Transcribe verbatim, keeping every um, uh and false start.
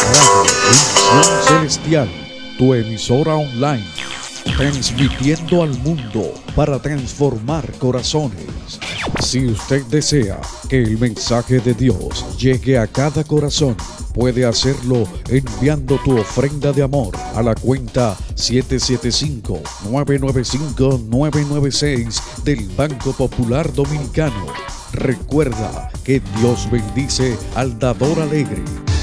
Radio Visión Celestial, tu emisora online, transmitiendo al mundo para transformar corazones. Si usted desea que el mensaje de Dios llegue a cada corazón, puede hacerlo enviando tu ofrenda de amor a la cuenta siete siete cinco, nueve nueve cinco, nueve nueve seis del Banco Popular Dominicano. Recuerda que Dios bendice al dador alegre.